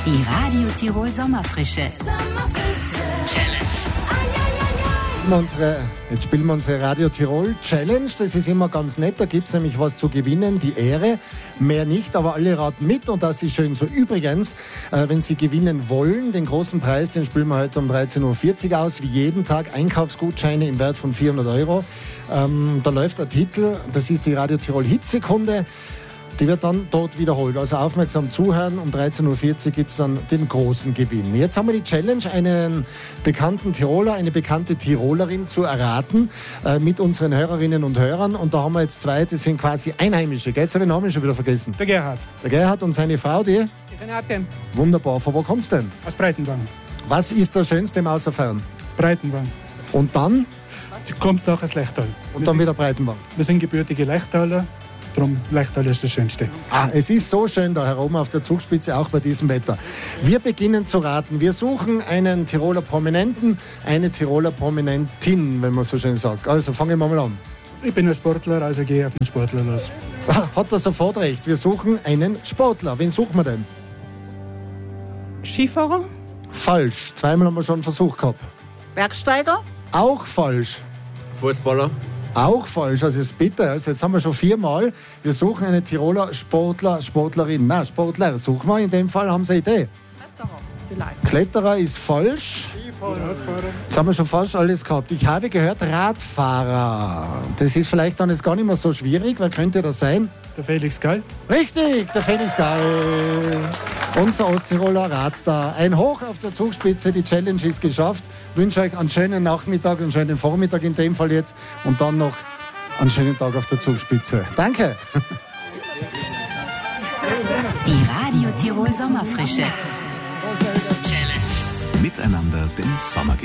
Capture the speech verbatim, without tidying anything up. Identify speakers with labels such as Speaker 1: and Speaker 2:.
Speaker 1: Die Radio Tirol Sommerfrische. Sommerfrische Challenge.
Speaker 2: Unsere, jetzt spielen wir unsere Radio Tirol Challenge. Das ist immer ganz nett. Da gibt es nämlich was zu gewinnen, die Ehre. Mehr nicht, aber alle raten mit und das ist schön so. Übrigens, äh, wenn Sie gewinnen wollen, den großen Preis, den spielen wir heute um dreizehn Uhr vierzig aus. Wie jeden Tag Einkaufsgutscheine im Wert von vierhundert Euro. Ähm, da läuft der Titel, das ist die Radio Tirol Hitsekunde. Die wird dann dort wiederholt. Also aufmerksam zuhören. Um dreizehn Uhr vierzig gibt es dann den großen Gewinn. Jetzt haben wir die Challenge, einen bekannten Tiroler, eine bekannte Tirolerin zu erraten äh, mit unseren Hörerinnen und Hörern. Und da haben wir jetzt zwei, das sind quasi Einheimische. Gell? Jetzt habe ich den Namen schon wieder vergessen.
Speaker 3: Der Gerhard.
Speaker 2: Der Gerhard und seine Frau, die?
Speaker 3: Die Renate.
Speaker 2: Wunderbar. Von wo kommst du denn?
Speaker 3: Aus Breitenwang.
Speaker 2: Was ist das Schönste im Außerfern?
Speaker 3: Breitenwang.
Speaker 2: Und dann?
Speaker 3: Die kommt nach aus Lechtal.
Speaker 2: Und
Speaker 3: wir
Speaker 2: dann
Speaker 3: sind,
Speaker 2: wieder Breitenwang.
Speaker 3: Wir sind gebürtige Lechtaler. Darum, Lechtal ist das Schönste.
Speaker 2: Ah, es ist so schön da herum auf der Zugspitze, auch bei diesem Wetter. Wir beginnen zu raten. Wir suchen einen Tiroler Prominenten, eine Tiroler Prominentin, wenn man so schön sagt. Also fangen wir mal an.
Speaker 3: Ich bin ein Sportler, also gehe auf den Sportler los.
Speaker 2: Ah, hat er sofort recht. Wir suchen einen Sportler. Wen suchen wir denn?
Speaker 4: Skifahrer?
Speaker 2: Falsch. Zweimal haben wir schon einen Versuch gehabt.
Speaker 4: Bergsteiger?
Speaker 2: Auch falsch.
Speaker 5: Fußballer.
Speaker 2: Auch falsch, also ist bitter. Also jetzt haben wir schon viermal. Wir suchen eine Tiroler Sportler, Sportlerin. Nein, Sportler suchen wir. In dem Fall haben Sie eine Idee.
Speaker 4: Kletterer vielleicht.
Speaker 2: Kletterer ist falsch. Jetzt haben wir schon fast alles gehabt. Ich habe gehört Radfahrer. Das ist vielleicht dann jetzt gar nicht mehr so schwierig. Wer könnte das sein?
Speaker 3: Der Felix Gall.
Speaker 2: Richtig, der Felix Gall. Unser Osttiroler Radstar. Ein Hoch auf der Zugspitze. Die Challenge ist geschafft. Ich wünsche euch einen schönen Nachmittag, einen schönen Vormittag in dem Fall jetzt. Und dann noch einen schönen Tag auf der Zugspitze. Danke.
Speaker 1: Die Radio Tirol Sommerfrische.
Speaker 6: Miteinander den Sommer